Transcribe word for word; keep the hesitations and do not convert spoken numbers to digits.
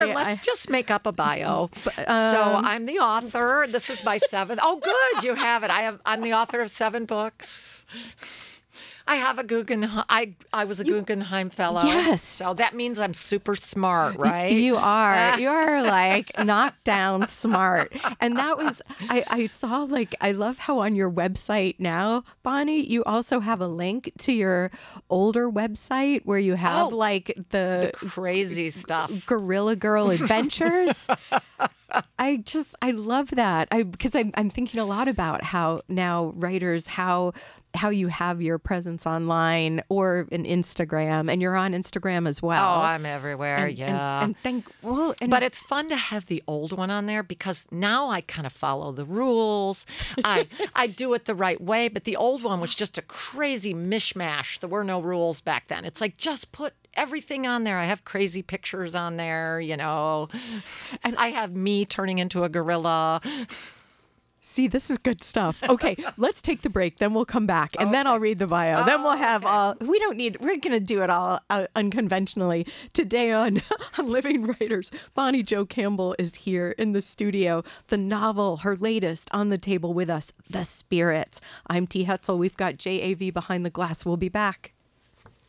Let's I, just make up a bio. um, so I'm the author. This is my seventh. Oh, good, you have it. I have. I'm the author of seven books. I have a Guggenheim. I I was a you, Guggenheim fellow. Yes. So that means I'm super smart, right? You are. You are like knockdown smart. And that was, I, I saw like, I love how on your website now, Bonnie, you also have a link to your older website where you have oh, like the, the crazy stuff. Gorilla Girl adventures. I just, I love that. I, because I'm, I'm thinking a lot about how now writers, how, how you have your presence online or an Instagram, and you're on Instagram as well. Oh, I'm everywhere. And, yeah. And, and thank, well, and but it's fun to have the old one on there because now I kind of follow the rules. I, I do it the right way, but the old one was just a crazy mishmash. There were no rules back then. It's like, just put everything on there. I have crazy pictures on there, you know, and I have me turning into a gorilla. See, this is good stuff. Okay, let's take the break. Then we'll come back, and okay. then I'll read the bio. Oh, then we'll have okay. all. We don't need. We're going to do it all uh, unconventionally today on on Living Writers. Bonnie Jo Campbell is here in the studio. The novel, her latest, on the table with us. The Spirits. I'm T. Hetzel. We've got J A V behind the glass. We'll be back.